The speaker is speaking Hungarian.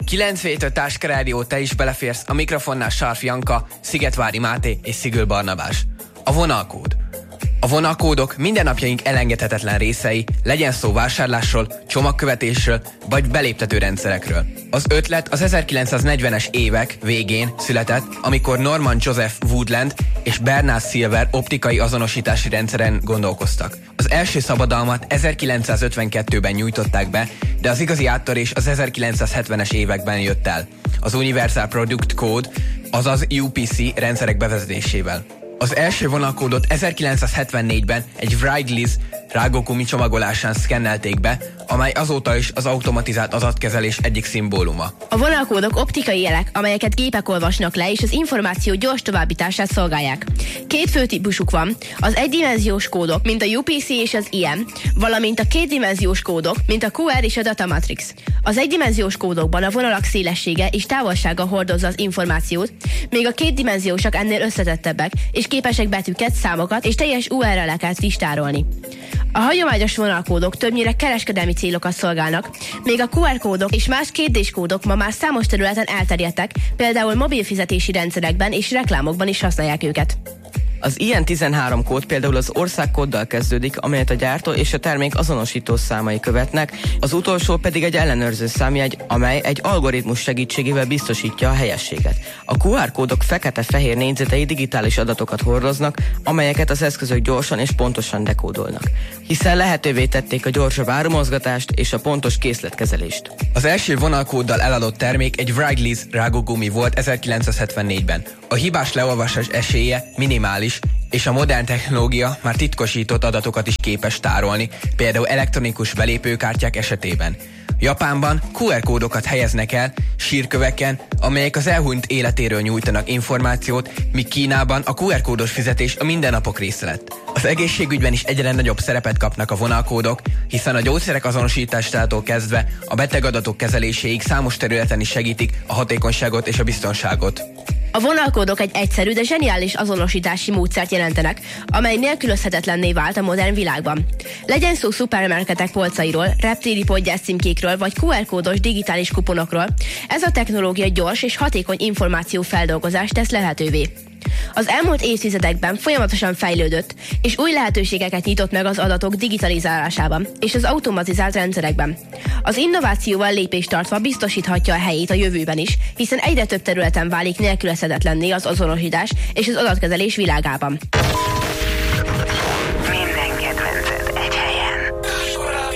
9-től Táska Rádió, te is beleférsz, a mikrofonnál Sarf Janka, Szigetvári Máté és Szigül Barnabás. A vonalkód. A vonalkódok mindennapjaink elengedhetetlen részei, legyen szó vásárlásról, csomagkövetésről vagy beléptető rendszerekről. Az ötlet az 1940-es évek végén született, amikor Norman Joseph Woodland és Bernard Silver optikai azonosítási rendszeren gondolkoztak. Az első szabadalmat 1952-ben nyújtották be, de az igazi áttörés az 1970-es években jött el. Az Universal Product Code, azaz UPC rendszerek bevezetésével. Az első vonalkódot 1974-ben egy Wrigley's rágógumi csomagolásán szkennelték be, amely azóta is az automatizált adatkezelés egyik szimbóluma. A vonalkódok optikai jelek, amelyeket gépek olvasnak le, és az információ gyors továbbítását szolgálják. Két fő típusuk van, az egydimenziós kódok, mint a UPC és az IM, valamint a kétdimenziós kódok, mint a QR és a Data Matrix. Az egydimenziós kódokban a vonalak szélessége és távolsága hordozza az információt, míg a kétdimenziósak ennél összetettebbek, és képesek betűket, számokat és teljes URL-eket listárolni. A hagyományos vonalkódok többnyire kereskedelmi célokat szolgálnak, még a QR kódok és más 2D-s kódok ma már számos területen elterjedtek, például mobil fizetési rendszerekben és reklámokban is használják őket. Az ilyen 13 kód például az országkóddal kezdődik, amelyet a gyártó és a termék azonosító számai követnek, az utolsó pedig egy ellenőrző számjegy, amely egy algoritmus segítségével biztosítja a helyességet. A QR kódok fekete-fehér négyzetei digitális adatokat hordoznak, amelyeket az eszközök gyorsan és pontosan dekódolnak, hiszen lehetővé tették a gyorsabb árumozgatást és a pontos készletkezelést. Az első vonalkóddal eladott termék egy Wrigley's rágógumi volt 1974-ben. A hibás leolvasás esélye minimális, és a modern technológia már titkosított adatokat is képes tárolni, például elektronikus belépőkártyák esetében. Japánban QR kódokat helyeznek el sírköveken, amelyek az elhunyt életéről nyújtanak információt, míg Kínában a QR kódos fizetés a mindennapok része lett. Az egészségügyben is egyre nagyobb szerepet kapnak a vonalkódok, hiszen a gyógyszerek azonosításától kezdve a betegadatok kezeléséig számos területen is segítik a hatékonyságot és a biztonságot. A vonalkódok egy egyszerű, de zseniális azonosítási módszert jelentenek, amely nélkülözhetetlenné vált a modern világban. Legyen szó szupermarketek polcairól, reptéri podgyász címkékről vagy QR kódos digitális kuponokról, ez a technológia gyors és hatékony információfeldolgozást tesz lehetővé. Az elmúlt évtizedekben folyamatosan fejlődött, és új lehetőségeket nyitott meg az adatok digitalizálásában és az automatizált rendszerekben. Az innovációval lépést tartva biztosíthatja a helyét a jövőben is, hiszen egyre több területen válik nélkülözhetetlenné az azonosítás és az adatkezelés világában.